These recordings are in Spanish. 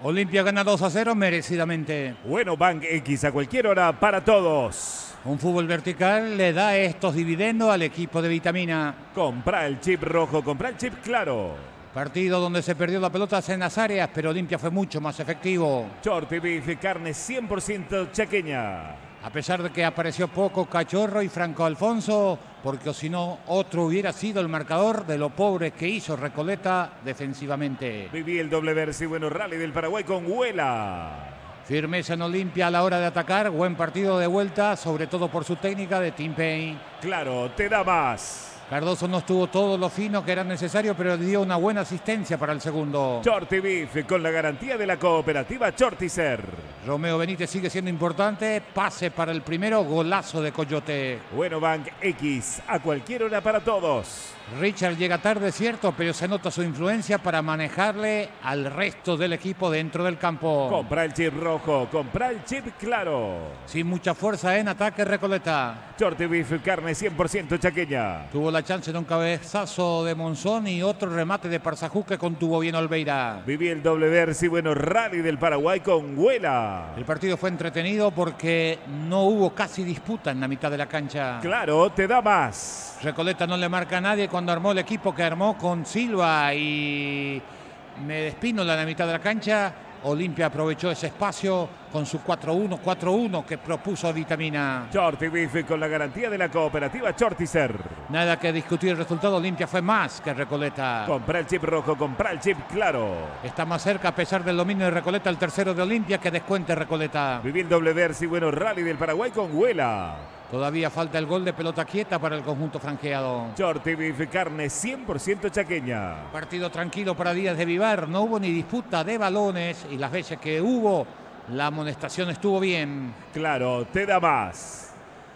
Olimpia gana 2-0 merecidamente. Bueno, Bank X a cualquier hora para todos. Un fútbol vertical le da estos dividendos al equipo de Vitamina. Compra el chip rojo, compra el chip claro. Partido donde se perdió la pelota en las áreas, pero Olimpia fue mucho más efectivo. Shorty Beef, carne 100% chaqueña. A pesar de que apareció poco Cachorro y Franco Alfonso, porque si no, otro hubiera sido el marcador de lo pobre que hizo Recoleta defensivamente. Viví el doble versi, bueno rally del Paraguay con Huela. Firmeza en Olimpia a la hora de atacar, buen partido de vuelta, sobre todo por su técnica de Team Pain. Claro, te da más. Cardoso no estuvo todo lo fino que era necesario, pero dio una buena asistencia para el segundo. Shorty Beef con la garantía de la cooperativa Shorticer. Romeo Benítez sigue siendo importante, pase para el primero, golazo de Coyote. Bueno, Bank X a cualquier hora para todos. Richard llega tarde, cierto, pero se nota su influencia para manejarle al resto del equipo dentro del campo. Compra el chip rojo, compra el chip claro. Sin mucha fuerza en ataque, Recoleta. Shorty Beef, carne 100% chaqueña. Tuvo la chance de un cabezazo de Monzón y otro remate de Parzajú que contuvo bien Olveira. Viví el doble versi, bueno rally del Paraguay con Huela. El partido fue entretenido porque no hubo casi disputa en la mitad de la cancha. Claro, te da más. Recoleta no le marca a nadie cuando armó el equipo que armó con Silva y Medespínola en la mitad de la cancha. Olimpia aprovechó ese espacio con su 4-1-4-1 que propuso Vitamina. Shorty Beef con la garantía de la cooperativa Shorticer. Nada que discutir el resultado, Olimpia fue más que Recoleta. Compra el chip rojo, compra el chip claro. Está más cerca a pesar del dominio de Recoleta el tercero de Olimpia que descuente Recoleta. Viví el doble versi, bueno rally del Paraguay con Huela. Todavía falta el gol de pelota quieta para el conjunto franjeado. Shorty Beef, carne 100% chaqueña. Partido tranquilo para Díaz de Vivar. No hubo ni disputa de balones y las veces que hubo, la amonestación estuvo bien. Claro, te da más.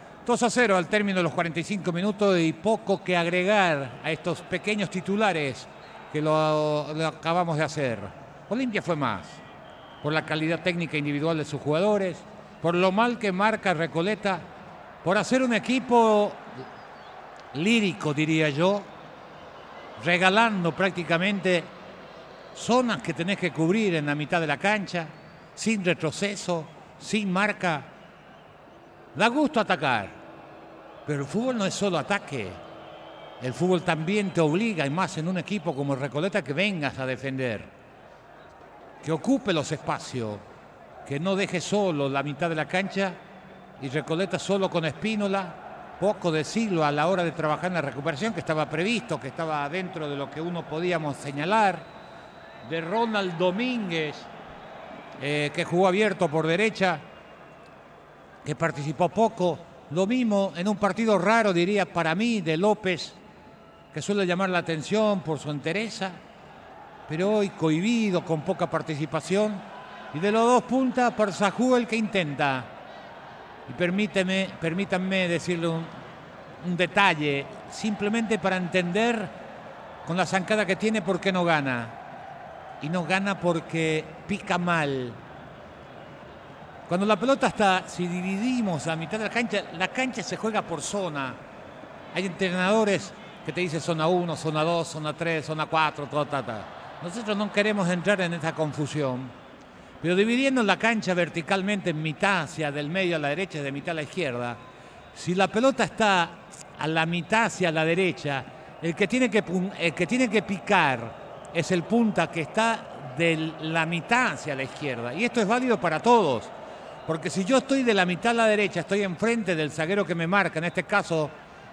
2-0 al término de los 45 minutos y poco que agregar a estos pequeños titulares que lo acabamos de hacer. Olimpia fue más. Por la calidad técnica individual de sus jugadores, por lo mal que marca Recoleta, por hacer un equipo lírico, diría yo, regalando prácticamente zonas que tenés que cubrir en la mitad de la cancha, sin retroceso, sin marca. Da gusto atacar, pero el fútbol no es solo ataque. El fútbol también te obliga, y más en un equipo como Recoleta, que vengas a defender, que ocupe los espacios, que no deje solo la mitad de la cancha. Y Recoleta solo con Espínola, poco de Silva a la hora de trabajar en la recuperación, que estaba previsto, que estaba dentro de lo que uno podíamos señalar. De Ronald Domínguez, que jugó abierto por derecha, que participó poco. Lo mismo en un partido raro, diría para mí, de López, que suele llamar la atención por su entereza, pero hoy cohibido, con poca participación. Y de los dos puntas, Parzajú el que intenta. Y permítanme decirle un detalle, simplemente para entender con la zancada que tiene por qué no gana. Y no gana porque pica mal. Cuando la pelota está, si dividimos la mitad de la cancha se juega por zona. Hay entrenadores que te dicen zona 1, zona 2, zona 3, zona 4, Nosotros no queremos entrar en esa confusión. Pero dividiendo la cancha verticalmente en mitad, hacia del medio a la derecha y de mitad a la izquierda, si la pelota está a la mitad hacia la derecha, el que tiene que picar es el punta que está de la mitad hacia la izquierda. Y esto es válido para todos, porque si yo estoy de la mitad a la derecha, estoy enfrente del zaguero que me marca, en este caso,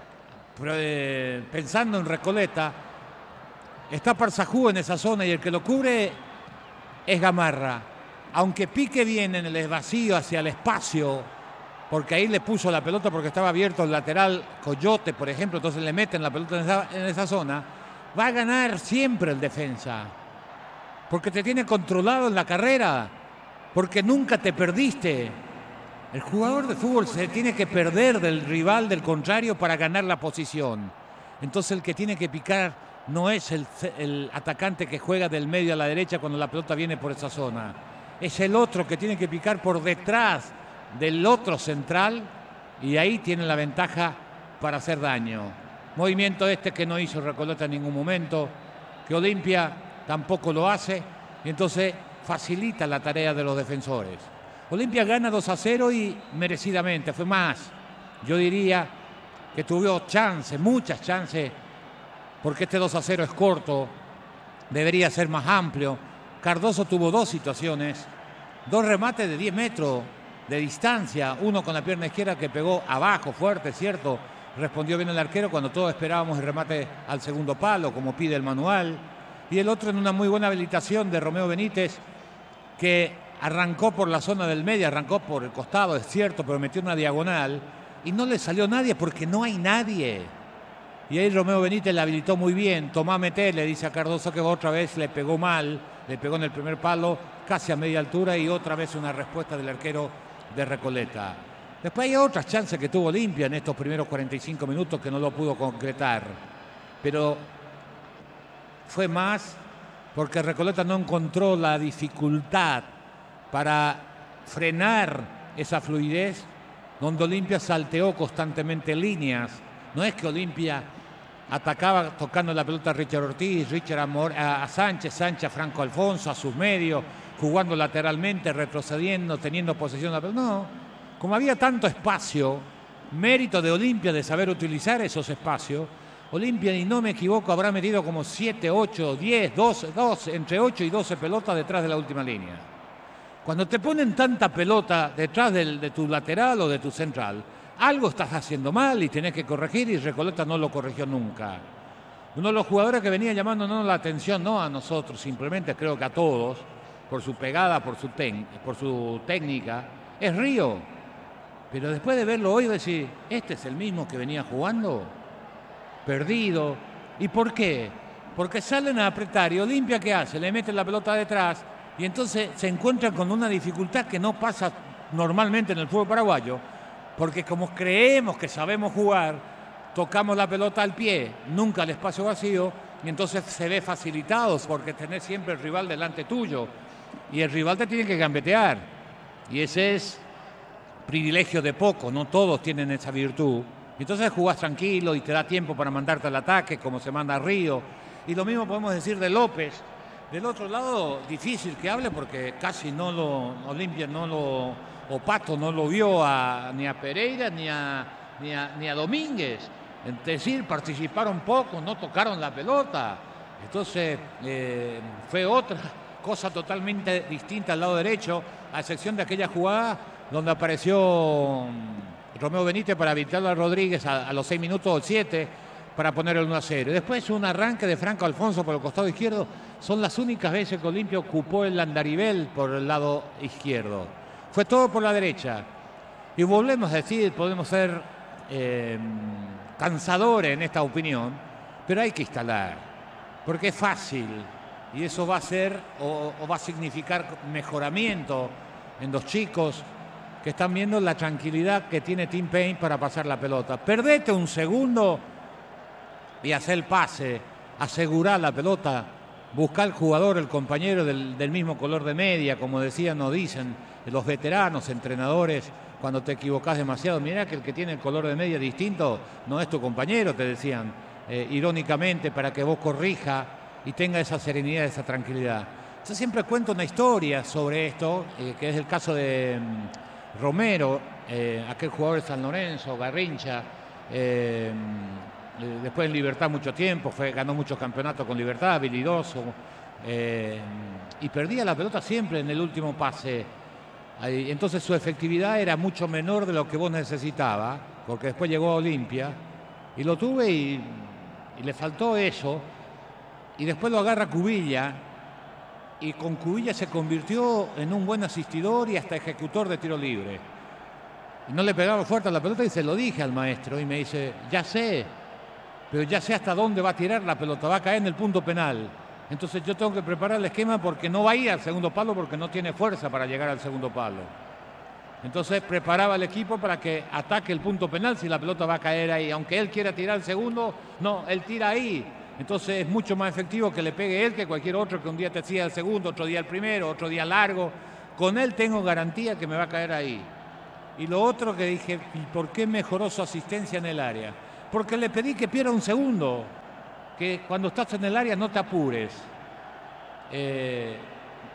pensando en Recoleta, está Parzajú en esa zona y el que lo cubre es Gamarra. Aunque pique bien en el vacío hacia el espacio, porque ahí le puso la pelota porque estaba abierto el lateral Coyote, por ejemplo, entonces le meten la pelota en esa zona, va a ganar siempre el defensa, porque te tiene controlado en la carrera, porque nunca te perdiste. El jugador de fútbol se tiene que perder del rival, del contrario, para ganar la posición. Entonces el que tiene que picar no es el atacante que juega del medio a la derecha cuando la pelota viene por esa zona. Es el otro que tiene que picar por detrás del otro central y ahí tiene la ventaja para hacer daño. Movimiento que no hizo Recoleta en ningún momento, que Olimpia tampoco lo hace, y entonces facilita la tarea de los defensores. Olimpia gana 2-0 y merecidamente, fue más. Yo diría que tuvo chances, muchas chances, porque este 2-0 es corto, debería ser más amplio. Cardoso tuvo dos situaciones, dos remates de 10 metros de distancia, uno con la pierna izquierda que pegó abajo, fuerte, cierto, respondió bien el arquero cuando todos esperábamos el remate al segundo palo, como pide el manual, y el otro en una muy buena habilitación de Romeo Benítez, que arrancó por la zona del medio, arrancó por el costado, es cierto, pero metió una diagonal, y no le salió nadie porque no hay nadie. Y ahí Romeo Benítez le habilitó muy bien, tomá, meté, le dice a Cardoso que otra vez le pegó mal, le pegó en el primer palo, casi a media altura, y otra vez una respuesta del arquero de Recoleta. Después hay otras chances que tuvo Olimpia en estos primeros 45 minutos que no lo pudo concretar, pero fue más porque Recoleta no encontró la dificultad para frenar esa fluidez, donde Olimpia salteó constantemente líneas. No es que Olimpia atacaba tocando la pelota a Richard Ortiz, a Sánchez, Sánchez a Franco Alfonso, a sus medios, jugando lateralmente, retrocediendo, teniendo posesión de la pelota. No, como había tanto espacio, mérito de Olimpia de saber utilizar esos espacios. Olimpia, y no me equivoco, habrá metido como 7, 8, 10, 12, entre 8 y 12 pelotas detrás de la última línea. Cuando te ponen tanta pelota detrás de tu lateral o de tu central, algo estás haciendo mal y tenés que corregir, y Recoleta no lo corrigió nunca. Uno de los jugadores que venía llamándonos la atención, no a nosotros, simplemente creo que a todos, por su pegada, por su técnica, es Río. Pero después de verlo hoy, decir, ¿este es el mismo que venía jugando? Perdido. ¿Y por qué? Porque salen a apretar y Olimpia, ¿qué hace? Le meten la pelota detrás y entonces se encuentran con una dificultad que no pasa normalmente en el fútbol paraguayo, porque como creemos que sabemos jugar, tocamos la pelota al pie, nunca al espacio vacío, y entonces se ve facilitado porque tenés siempre el rival delante tuyo y el rival te tiene que gambetear, y ese es privilegio de pocos, no todos tienen esa virtud. Entonces jugás tranquilo y te da tiempo para mandarte al ataque, como se manda a Río. Y lo mismo podemos decir de López. Del otro lado, difícil que hable porque casi Olimpia o Pato no lo vio ni a Pereira ni a Domínguez. Es decir, participaron poco, no tocaron la pelota. Entonces fue otra cosa totalmente distinta al lado derecho, a excepción de aquella jugada donde apareció Romeo Benítez para habilitarlo a Rodríguez a los 6 minutos o 7 para poner el 1-0. Después un arranque de Franco Alfonso por el costado izquierdo. Son las únicas veces que Olimpia ocupó el andarivel por el lado izquierdo. Fue todo por la derecha. Y volvemos a decir, podemos ser cansadores en esta opinión, pero hay que instalar, porque es fácil y eso va a ser o va a significar mejoramiento en los chicos que están viendo la tranquilidad que tiene Tim Payne para pasar la pelota. Perdete un segundo y hacer el pase, asegurar la pelota, buscar el jugador, el compañero del mismo color de media, como decían o dicen los veteranos, entrenadores, cuando te equivocás demasiado. Mirá que el que tiene el color de media distinto no es tu compañero, te decían, irónicamente, para que vos corrija y tenga esa serenidad, esa tranquilidad. Yo siempre cuento una historia sobre esto, que es el caso de Romero, aquel jugador de San Lorenzo, Garrincha, después en Libertad mucho tiempo, ganó muchos campeonatos con Libertad, habilidoso, y perdía la pelota siempre en el último pase. Entonces su efectividad era mucho menor de lo que vos necesitabas, porque después llegó a Olimpia, y lo tuve y le faltó eso, y después lo agarra Cubilla, y con Cubilla se convirtió en un buen asistidor y hasta ejecutor de tiro libre. Y no le pegaba fuerte a la pelota y se lo dije al maestro y me dice, ya sé, pero ya sé hasta dónde va a tirar la pelota, va a caer en el punto penal. Entonces yo tengo que preparar el esquema porque no va a ir al segundo palo porque no tiene fuerza para llegar al segundo palo. Entonces preparaba el equipo para que ataque el punto penal si la pelota va a caer ahí. Aunque él quiera tirar el segundo, no, él tira ahí. Entonces es mucho más efectivo que le pegue él que cualquier otro que un día te siga el segundo, otro día el primero, otro día largo. Con él tengo garantía que me va a caer ahí. Y lo otro que dije, ¿y por qué mejoró su asistencia en el área? Porque le pedí que pierda un segundo, que cuando estás en el área no te apures.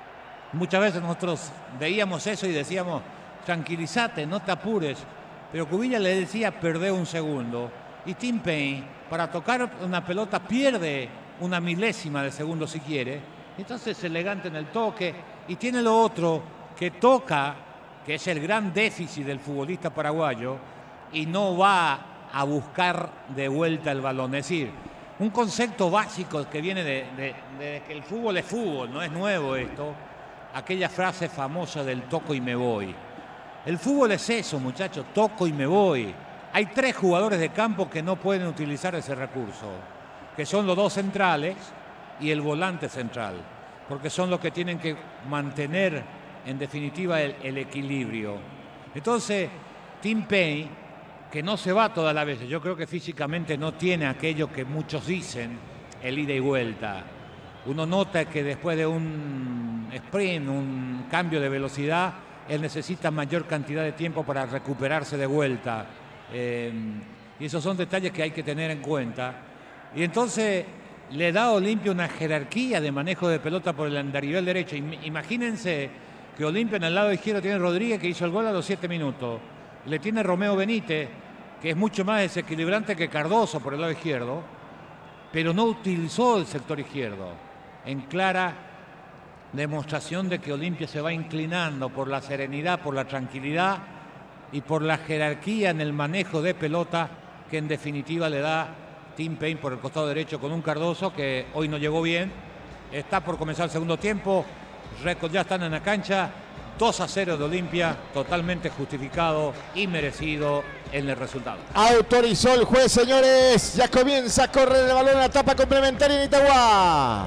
Muchas veces nosotros veíamos eso y decíamos, tranquilízate, no te apures. Pero Cubilla le decía, perdé un segundo. Y Tim Payne, para tocar una pelota, pierde una milésima de segundo si quiere. Entonces es elegante en el toque. Y tiene lo otro, que toca, que es el gran déficit del futbolista paraguayo, y no va a buscar de vuelta el balón. Es decir, un concepto básico que viene de que el fútbol es fútbol, no es nuevo esto. Aquella frase famosa del toco y me voy. El fútbol es eso, muchachos, toco y me voy. Hay 3 jugadores de campo que no pueden utilizar ese recurso, que son los 2 centrales y el volante central, porque son los que tienen que mantener, en definitiva, el equilibrio. Entonces, Tim Payne, que no se va todas las veces, yo creo que físicamente no tiene aquello que muchos dicen, el ida y vuelta. Uno nota que después de un sprint, un cambio de velocidad, él necesita mayor cantidad de tiempo para recuperarse de vuelta. Y esos son detalles que hay que tener en cuenta. Y entonces le da a Olimpia una jerarquía de manejo de pelota por el andarivel derecho. Imagínense que Olimpia en el lado izquierdo tiene Rodríguez, que hizo el gol a los 7 minutos. Le tiene Romeo Benítez, que es mucho más desequilibrante que Cardoso por el lado izquierdo, pero no utilizó el sector izquierdo. En clara demostración de que Olimpia se va inclinando por la serenidad, por la tranquilidad y por la jerarquía en el manejo de pelota que en definitiva le da Tim Payne por el costado derecho con un Cardoso que hoy no llegó bien. Está por comenzar el segundo tiempo, récord ya están en la cancha, 2-0 de Olimpia, totalmente justificado y merecido en el resultado. Autorizó el juez, señores, ya comienza a correr el balón en la etapa complementaria en Itagua.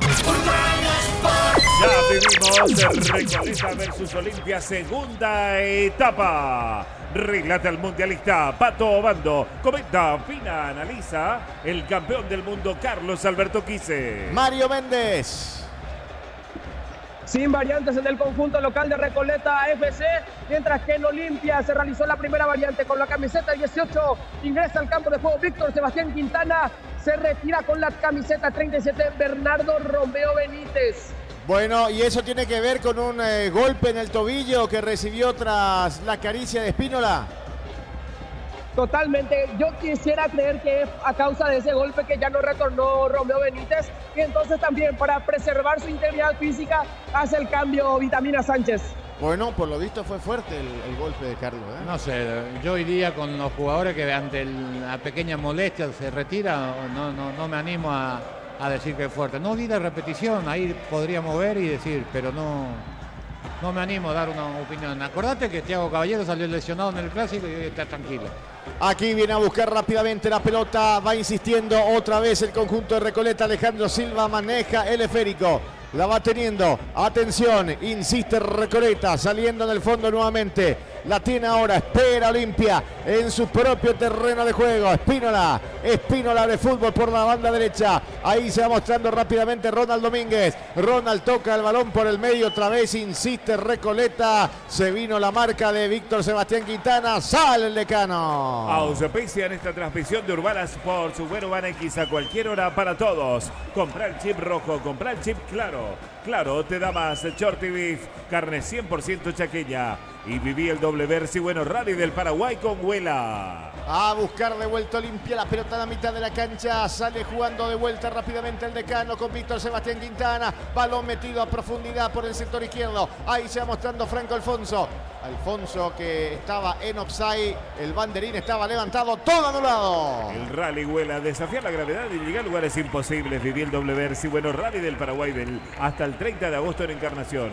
Ya vivimos Recoleta versus Olimpia, segunda etapa. Relata el mundialista Pato Obando. Comenta, opina, analiza el campeón del mundo Carlos Alberto Quise. Mario Méndez. Sin variantes en el conjunto local de Recoleta FC, mientras que en Olimpia se realizó la primera variante con la camiseta 18, ingresa al campo de juego Víctor Sebastián Quintana, se retira con la camiseta 37 Bernardo Romeo Benítez. Bueno, y eso tiene que ver con un golpe en el tobillo que recibió tras la caricia de Espínola. Totalmente, yo quisiera creer que es a causa de ese golpe que ya no retornó Romeo Benítez, y entonces también para preservar su integridad física hace el cambio Vitamina Sánchez. Bueno, por lo visto fue fuerte el golpe de Carlos, ¿eh? No sé, yo iría con los jugadores que ante la pequeña molestia se retira, no me animo a decir que es fuerte. No vi la repetición, ahí podríamos ver y decir, pero no me animo a dar una opinión. Acordate que Thiago Caballero salió lesionado en el Clásico y hoy está tranquilo. Aquí viene a buscar rápidamente la pelota, va insistiendo otra vez el conjunto de Recoleta. Alejandro Silva maneja el esférico, la va teniendo, atención, insiste Recoleta, saliendo en el fondo nuevamente, la tiene ahora, espera Olimpia en su propio terreno de juego. Espínola de fútbol por la banda derecha, ahí se va mostrando rápidamente Ronald Domínguez. Ronald toca el balón por el medio, otra vez insiste Recoleta, se vino la marca de Víctor Sebastián Quintana, sale el decano. Auspicia en esta transmisión de Urbana Sports, Bueno Van X a cualquier hora para todos. Compra el chip rojo, compra el chip claro. Claro, te da más. Shorty Beef, carne 100% chaqueña. Y viví el doble versi bueno rally del Paraguay con Huela. A buscar de vuelta Olimpia, la pelota a la mitad de la cancha, sale jugando de vuelta rápidamente el decano con Víctor Sebastián Quintana, balón metido a profundidad por el sector izquierdo, ahí se va mostrando Franco Alfonso que estaba en offside, el banderín estaba levantado, todo anulado. El rally Huela, desafiar la gravedad y llegar a lugares imposibles. Viví el doble versi bueno rally del Paraguay hasta el 30 de agosto en Encarnación.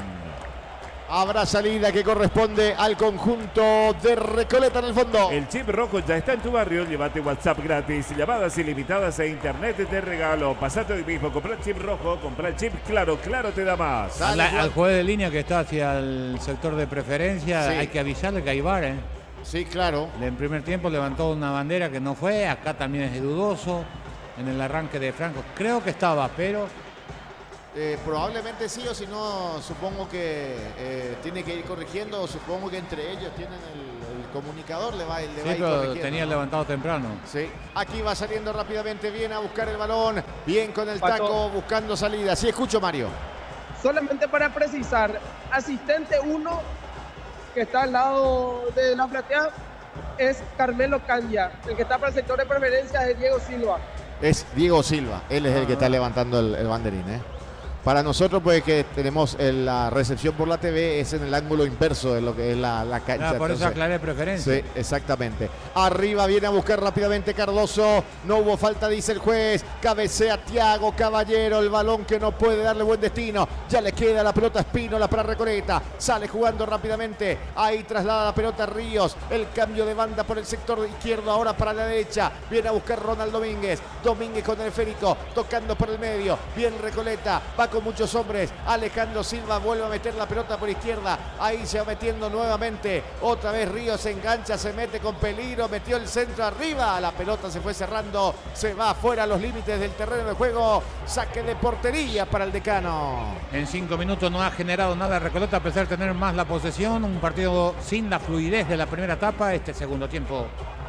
Habrá salida que corresponde al conjunto de Recoleta en el fondo. El chip rojo ya está en tu barrio. Llévate WhatsApp gratis, llamadas ilimitadas e internet de regalo. Pasate hoy mismo, compra el chip rojo, compra el chip claro, claro te da más. Al juez de línea que está hacia el sector de preferencia, sí, hay que avisarle que hay VAR, ¿eh? Sí, claro. En primer tiempo levantó una bandera que no fue, acá también es dudoso. En el arranque de Franco, creo que estaba, pero... probablemente sí, o si no, supongo que tiene que ir corrigiendo, supongo que entre ellos tienen el comunicador, le va a ir corrigiendo. Tenía levantado temprano. Sí, aquí va saliendo rápidamente, viene a buscar el balón, bien con el taco, buscando salida. Sí, escucho, Mario. Solamente para precisar, asistente 1, que está al lado de la platea, es Carmelo Candia. El que está para el sector de preferencia es Diego Silva. Es Diego Silva, él es el que está levantando el banderín, ¿eh? Para nosotros, pues, que tenemos la recepción por la TV, es en el ángulo inverso de lo que es la cancha. Por eso aclaré preferencia. Sí, exactamente. Arriba viene a buscar rápidamente Cardoso. No hubo falta, dice el juez. Cabecea Thiago Caballero. El balón que no puede darle buen destino. Ya le queda la pelota a Espínola para Recoleta. Sale jugando rápidamente. Ahí traslada la pelota a Ríos. El cambio de banda por el sector izquierdo. Ahora para la derecha. Viene a buscar Ronald Domínguez. Domínguez con el esférico. Tocando por el medio. Bien Recoleta. Va con muchos hombres. Alejandro Silva vuelve a meter la pelota por izquierda. Ahí se va metiendo nuevamente. Otra vez Ríos se engancha, se mete con peligro. Metió el centro arriba. La pelota se fue cerrando. Se va fuera a los límites del terreno de juego. Saque de portería para el Decano. En 5 minutos no ha generado nada Recoleta, a pesar de tener más la posesión. Un partido sin la fluidez de la primera etapa. Este segundo tiempo.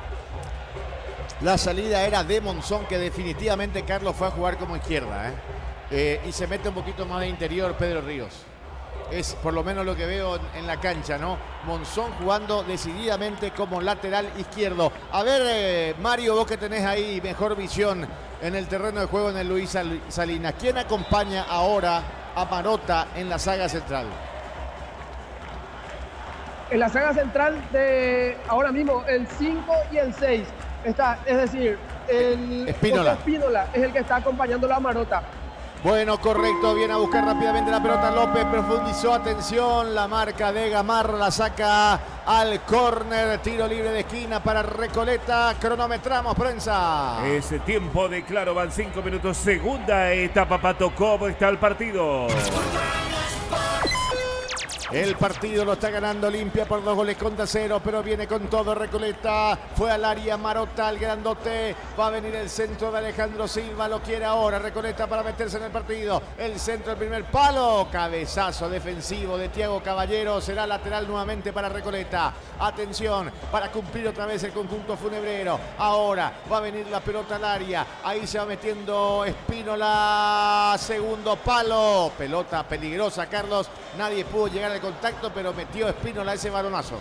La salida era de Monzón, que definitivamente Carlos fue a jugar como izquierda, y se mete un poquito más de interior Pedro Ríos. Es por lo menos lo que veo en la cancha, ¿no? Monzón jugando decididamente como lateral izquierdo. A ver, Mario, vos que tenés ahí mejor visión en el terreno de juego en el Luis Salinas. ¿Quién acompaña ahora a Marota en la saga central? En la saga central de ahora mismo el 5 y el 6 está, es decir, el Espínola es el que está acompañando a Marota. Bueno, correcto, viene a buscar rápidamente la pelota López, profundizó, atención, la marca de Gamarra, la saca al córner, tiro libre de esquina para Recoleta, cronometramos, prensa. Ese tiempo de Claro, van 5 minutos, segunda etapa, Pato, ¿cómo está el partido? El partido lo está ganando Olimpia por 2-0, pero viene con todo Recoleta. Fue al área Marota, el grandote. Va a venir el centro de Alejandro Silva, lo quiere ahora Recoleta para meterse en el partido. El centro, el primer palo. Cabezazo defensivo de Thiago Caballero. Será lateral nuevamente para Recoleta. Atención, para cumplir otra vez el conjunto funebrero. Ahora va a venir la pelota al área. Ahí se va metiendo Espínola. Segundo palo. Pelota peligrosa, Carlos. Nadie pudo llegar al contacto, pero metió Espínola ese balonazo.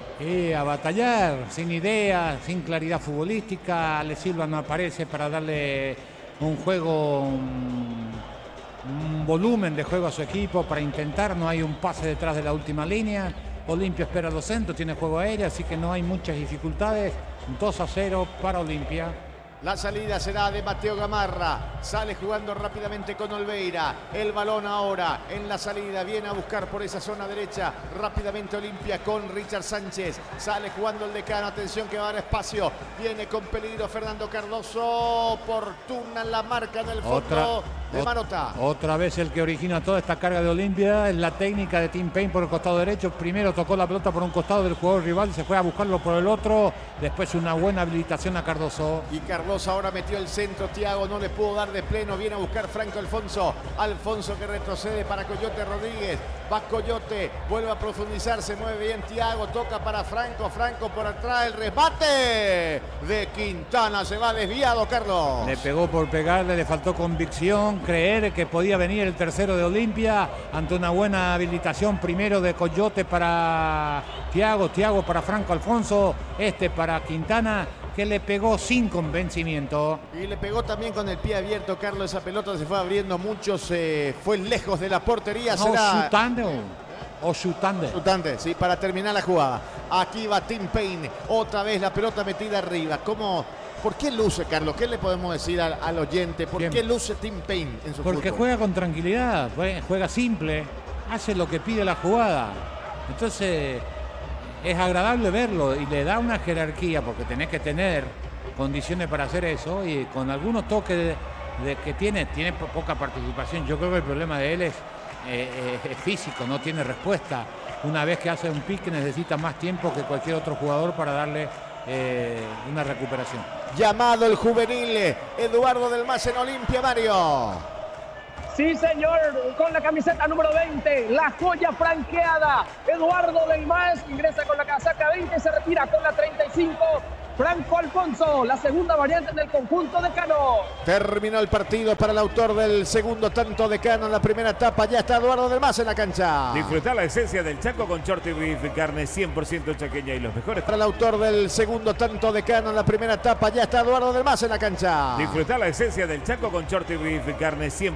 A batallar, sin idea, sin claridad futbolística. Ale Silva no aparece para darle un juego, un volumen de juego a su equipo, para intentar. No hay un pase detrás de la última línea. Olimpia espera los centros, tiene juego aéreo, así que no hay muchas dificultades. 2-0 para Olimpia. La salida será de Mateo Gamarra. Sale jugando rápidamente con Olveira. El balón ahora en la salida. Viene a buscar por esa zona derecha. Rápidamente Olimpia con Richard Sánchez. Sale jugando el Decano. Atención que va a dar espacio. Viene con peligro Fernando Cardoso. Oportuna la marca en el fondo de Marota. Otra vez el que origina toda esta carga de Olimpia es la técnica de Tim Payne por el costado derecho. Primero tocó la pelota por un costado del jugador rival. Se fue a buscarlo por el otro. Después una buena habilitación a Cardoso. Y Cardoso ahora metió el centro, Thiago no le pudo dar de pleno, viene a buscar Franco Alfonso, Alfonso que retrocede para Coyote Rodríguez, va Coyote, vuelve a profundizar, se mueve bien Thiago, toca para Franco, Franco por atrás, el remate de Quintana, se va desviado Carlos. Le pegó por pegarle, le faltó convicción, creer que podía venir el tercero de Olimpia ante una buena habilitación primero de Coyote para Thiago para Franco Alfonso, para Quintana, que le pegó sin convencimiento. Y le pegó también con el pie abierto, Carlos. Esa pelota se fue abriendo mucho, se fue lejos de la portería. No, será chutando, sí, para terminar la jugada. Aquí va Tim Payne, otra vez la pelota metida arriba. ¿Por qué luce, Carlos? ¿Qué le podemos decir al oyente? ¿Por qué luce Tim Payne en su Porque fútbol? Juega con tranquilidad, juega simple, hace lo que pide la jugada. Entonces es agradable verlo y le da una jerarquía, porque tenés que tener condiciones para hacer eso, y con algunos toques de que tiene poca participación. Yo creo que el problema de él es físico, no tiene respuesta. Una vez que hace un pique necesita más tiempo que cualquier otro jugador para darle una recuperación. Llamado el juvenil Eduardo Del Mas en Olimpia, Mario. Sí, señor, con la camiseta número 20, la joya franqueada. Eduardo Del Mas ingresa con la casaca 20, se retira con la 35. Franco Alfonso, la segunda variante del conjunto de Cano. Terminó el partido para el autor del segundo tanto de Cano en la primera etapa. Ya está Eduardo Del Mas en la cancha. Disfrutar la esencia del Chaco con Shorty Beef, carne 100% chaqueña y los mejores. Para el autor del segundo tanto de Cano en la primera etapa. Ya está Eduardo Del Mas en la cancha. Disfrutar la esencia del Chaco con Shorty Beef, carne 100%